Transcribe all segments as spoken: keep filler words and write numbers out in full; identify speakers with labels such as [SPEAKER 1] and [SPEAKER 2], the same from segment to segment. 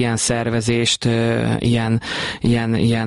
[SPEAKER 1] ilyen szervezést, ilyen, ilyen, ilyen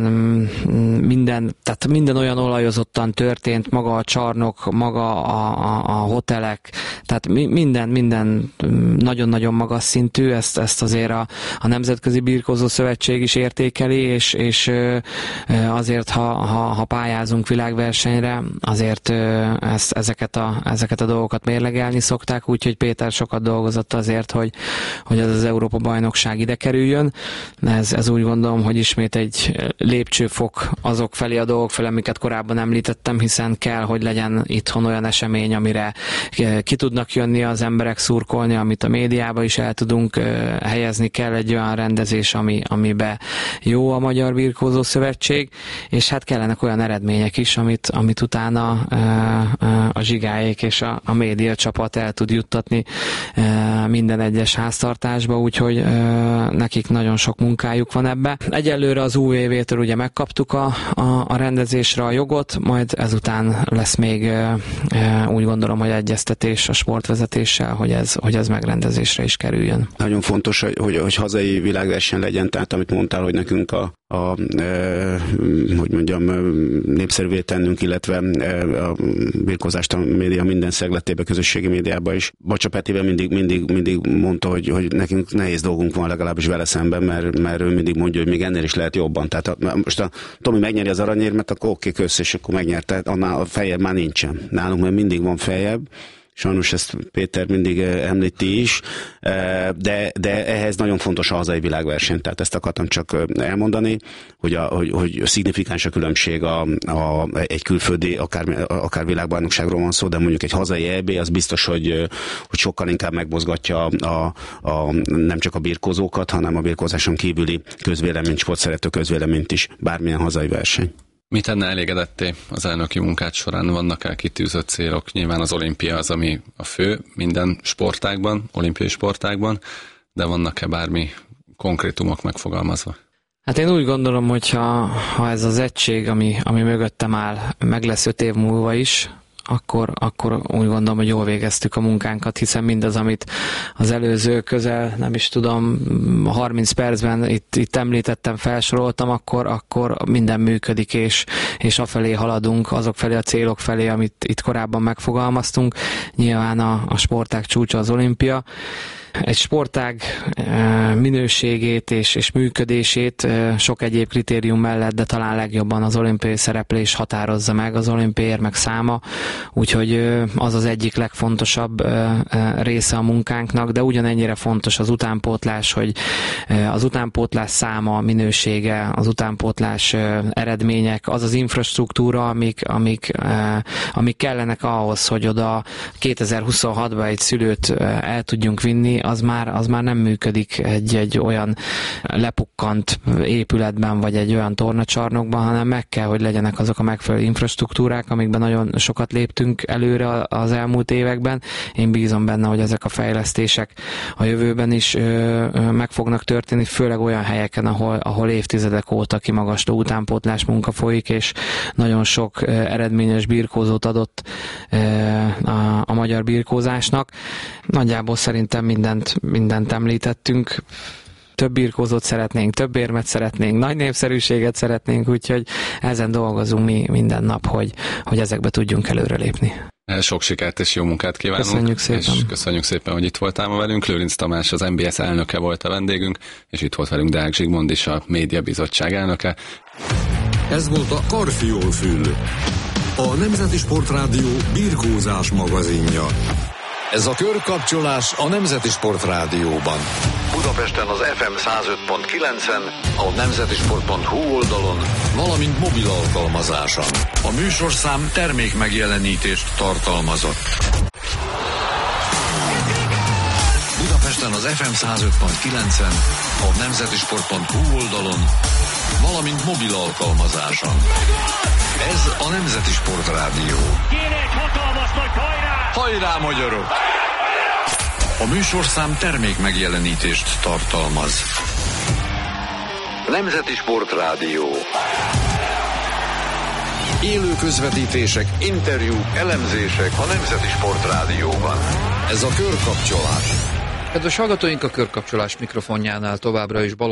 [SPEAKER 1] minden, tehát minden olyan olajozottan történt, maga a csarnok, maga a, a, a hotelek, tehát minden, minden nagyon-nagyon magas szintű, ezt, ezt azért a, a Nemzetközi Birkózó Szövetség is értékeli, és, és azért, ha, ha, ha pályázunk világversenyre, azért ezt, ezeket, a, ezeket a dolgokat mérlegelni szokták, úgyhogy Péter sokat dolgozott azért, hogy, hogy ez az Európa-bajnokság ide kerüljön. Ez, ez úgy gondolom, hogy ismét egy lépcsőfok azok felé a dolgok felé, amiket korábban említettem, hiszen kell, hogy legyen itthon olyan esemény, amire ki tudnak jönni az emberek, szurkolni, amit a médiába is el tudunk helyezni, kell egy olyan rendezés, ami, amibe jó a Magyar Birkózó Szövetség, és hát kellenek olyan eredmények is, amit, amit utána a zsigáék és a, a média csapat el tud juttatni minden egyes háztartásba, úgyhogy nekik nagyon sok munkájuk van ebbe. Egyelőre az u vé vé-től ugye megkaptuk a, a, a rendezésre a jogot, majd ezután lesz még úgy gondolom, hogy egyeztetés a sportvezetéssel, hogy ez, hogy ez megrendezésre is kerüljön.
[SPEAKER 2] Nagyon fontos, hogy, hogy, hogy hazai világverseny legyen, tehát amit mondtál, hogy nekünk a, a e, hogy mondjam, népszerűvé tennünk, illetve e, a birkózást a média minden szegletébe, közösségi médiában is. Bacsa Petivel mindig, mindig, mindig mondta, hogy, hogy nekünk nehéz dolgunk van legalábbis vele szemben, mert, mert ő mindig mondja, hogy még ennél is lehet jobban. Tehát a, most a Tomi megnyeri az aranyérmet, akkor oké, kösz, és akkor megnyerte, annál a feljebb már nincsen. Nálunk mert mindig van feljebb. Sajnos ezt Péter mindig említi is, de, de ehhez nagyon fontos a hazai világverseny, tehát ezt akartam csak elmondani, hogy, a, hogy, hogy szignifikáns a különbség a, a, egy külföldi, akár, akár világbajnokságról van szó, de mondjuk egy hazai é bé, az biztos, hogy, hogy sokkal inkább megmozgatja a, a, nem csak a birkózókat, hanem a birkózáson kívüli közvéleményt, sportszerető közvéleményt is, bármilyen hazai verseny.
[SPEAKER 3] Mit tenne elégedetté az elnöki munkát során? Vannak el kitűzött célok? Nyilván az olimpia az, ami a fő minden sportágban, olimpiai sportágban, de vannak-e bármi konkrétumok megfogalmazva?
[SPEAKER 1] Hát én úgy gondolom, hogy ha, ha ez az egység, ami, ami mögöttem áll, meg lesz öt év múlva is, Akkor, akkor úgy gondolom, hogy jól végeztük a munkánkat, hiszen mindaz, amit az előző közel, nem is tudom, harminc percben itt, itt említettem, felsoroltam, akkor, akkor minden működik, és, és afelé haladunk, azok felé a célok felé, amit itt korábban megfogalmaztunk. Nyilván a, a sportág csúcsa az olimpia. Egy sportág minőségét és, és működését sok egyéb kritérium mellett, de talán legjobban az olimpiai szereplés határozza meg, az olimpiai érmek száma, úgyhogy az az egyik legfontosabb része a munkánknak, de ugyanennyire fontos az utánpótlás, hogy az utánpótlás száma, minősége, az utánpótlás eredmények, az az infrastruktúra, amik, amik, amik kellenek ahhoz, hogy oda kétezer-huszonhatban egy szülőt el tudjunk vinni, az már, az már nem működik egy, egy olyan lepukkant épületben, vagy egy olyan tornacsarnokban, hanem meg kell, hogy legyenek azok a megfelelő infrastruktúrák, amikben nagyon sokat léptünk előre az elmúlt években. Én bízom benne, hogy ezek a fejlesztések a jövőben is meg fognak történni, főleg olyan helyeken, ahol, ahol évtizedek óta kimagasló utánpótlás munka folyik, és nagyon sok eredményes birkózót adott a, a magyar birkózásnak. Nagyjából szerintem mindent, mindent említettünk. Több birkózót szeretnénk, több érmet szeretnénk, nagy népszerűséget szeretnénk, úgyhogy ezen dolgozunk mi minden nap, hogy, hogy ezekbe tudjunk előrelépni.
[SPEAKER 3] Sok sikert és jó munkát kívánunk.
[SPEAKER 1] Köszönjük szépen.
[SPEAKER 3] És köszönjük szépen, hogy itt voltál ma velünk. Lőrinc Tamás, az en bé es elnöke volt a vendégünk, és itt volt velünk Deák Zsigmond is, a Média Bizottság elnöke.
[SPEAKER 4] Ez volt a Karfiolfül, a Nemzeti Sportrádió birkózás magazinja. Ez a körkapcsolás a Nemzeti Sportrádióban. Budapesten az ef em száz öt pont kilencen, a nemzetisport pont hu oldalon, valamint mobil alkalmazáson. A műsorszám termék megjelenítést tartalmazott. Budapesten az ef em száz öt pont kilencen, a nemzetisport pont hu oldalon, valamint mobil alkalmazáson. Ez a Nemzeti Sportrádió.
[SPEAKER 5] Kéne egy hatalmas nagy hajrá!
[SPEAKER 4] Hajrá, magyarok! A műsorszám termék megjelenítést tartalmaz. Nemzeti Sportrádió. Élő közvetítések, interjúk, elemzések a Nemzeti Sportrádióban. Ez a körkapcsolás.
[SPEAKER 6] Kedves hallgatóink, a körkapcsolás mikrofonjánál továbbra is Balogh